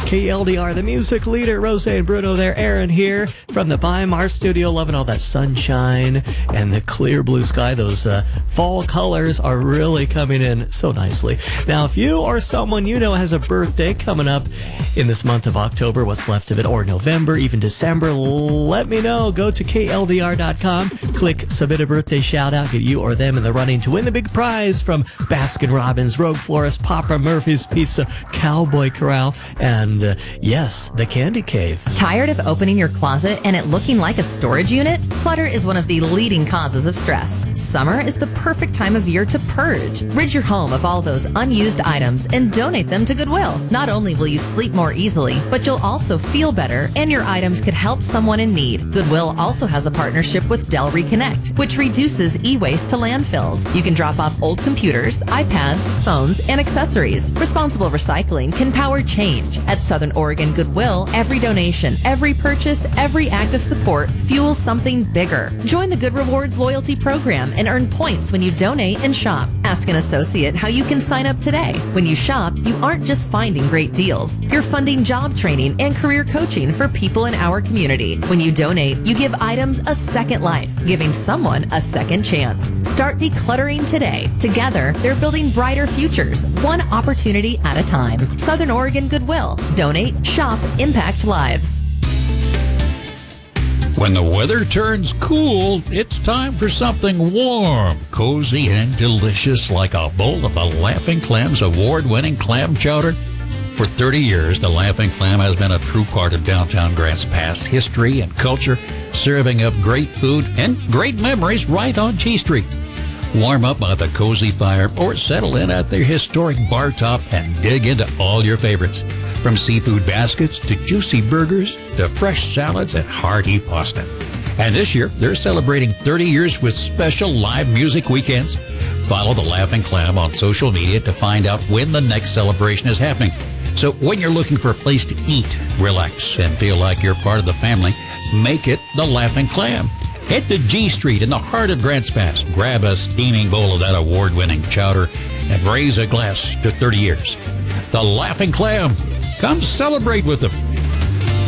KLDR, the music leader, Rose and Bruno there. Aaron here from the Weimar studio, loving all that sunshine and the clear blue sky. Those fall colors are really coming in so nicely. Now, if you or someone you know has a birthday coming up in this month of October, what's left of it, or November, even December, let me know. Go to KLDR.com, click Submit a Birthday Shout Out, get you or them in the running to win the big prize from Baskin Robbins, Rogue Florist, Papa Murphy's Pizza, Cowboy Corral, and yes, the Candy Cave. Tired of opening your closet and it looking like a storage unit? Clutter is one of the leading causes of stress. Summer is the perfect time of year to purge. Rid your home of all those unused items and donate them to Goodwill. Not only will you sleep more easily, but you'll also feel better, and your items could help someone in need. Goodwill also has a partnership with Dell Reconnect, which reduces e-waste to landfills. You can drop off old computers, iPads, phones, and accessories. Responsible recycling can power change. At Southern Oregon Goodwill, every donation, every purchase, every act of support fuels something bigger. Join the Good Rewards loyalty program and earn points when you donate and shop. Ask an associate how you can sign up today. When you shop, you aren't just finding great deals. You're funding job training and career coaching for people in our community. When you donate, you give items a second life, giving someone a second chance. Start decluttering today. Together, they're building brighter futures, one opportunity at a time. Southern Oregon Goodwill. Donate, shop, impact lives. When the weather turns cool, it's time for something warm, cozy, and delicious, like a bowl of the Laughing Clam's award-winning clam chowder. For 30 years, the Laughing Clam has been a true part of downtown Grants Pass history and culture, serving up great food and great memories right on G Street. Warm up by the cozy fire or settle in at their historic bar top and dig into all your favorites. From seafood baskets to juicy burgers to fresh salads and hearty pasta. And this year, they're celebrating 30 years with special live music weekends. Follow the Laughing Clam on social media to find out when the next celebration is happening. So when you're looking for a place to eat, relax, and feel like you're part of the family, make it the Laughing Clam. Head to G Street in the heart of Grants Pass. Grab a steaming bowl of that award-winning chowder and raise a glass to 30 years. The Laughing Clam. Come celebrate with them.